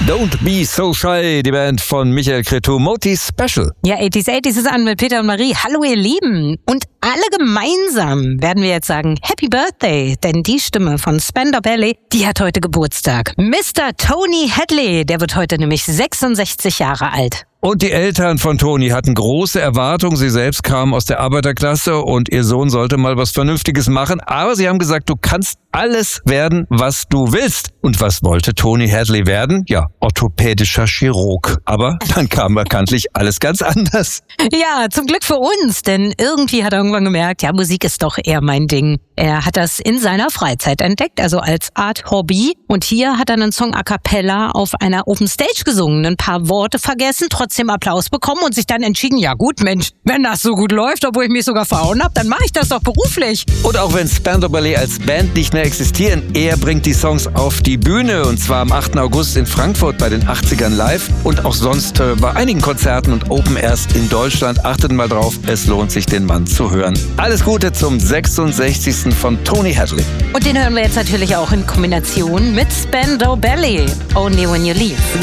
Don't Be So Shy, die Band von Michael Cretu, Moti Special. Ja, 80s ist an mit Peter und Marie. Hallo ihr Lieben. Und alle gemeinsam werden wir jetzt sagen Happy Birthday, denn die Stimme von Spandau Ballet, die hat heute Geburtstag. Mr. Tony Hadley, der wird heute nämlich 66 Jahre alt. Und die Eltern von Toni hatten große Erwartungen. Sie selbst kamen aus der Arbeiterklasse und ihr Sohn sollte mal was Vernünftiges machen. Aber sie haben gesagt, du kannst alles werden, was du willst. Und was wollte Tony Hadley werden? Ja, orthopädischer Chirurg. Aber dann kam bekanntlich alles ganz anders. Ja, zum Glück für uns, denn irgendwie hat er irgendwann gemerkt, ja, Musik ist doch eher mein Ding. Er hat das in seiner Freizeit entdeckt, also als Art Hobby. Und hier hat er einen Song a cappella auf einer Open Stage gesungen, ein paar Worte vergessen, trotzdem Applaus bekommen und sich dann entschieden, ja gut, Mensch, wenn das so gut läuft, obwohl ich mich sogar verhauen habe, dann mache ich das doch beruflich. Und auch wenn Spandau Ballet als Band nicht mehr existieren, er bringt die Songs auf die Bühne und zwar am 8. August in Frankfurt bei den 80ern live und auch sonst bei einigen Konzerten und Open Airs in Deutschland. Achtet mal drauf, es lohnt sich, den Mann zu hören. Alles Gute zum 66. von Tony Hadley. Und den hören wir jetzt natürlich auch in Kombination mit Spandau Ballet, Only When You Leave.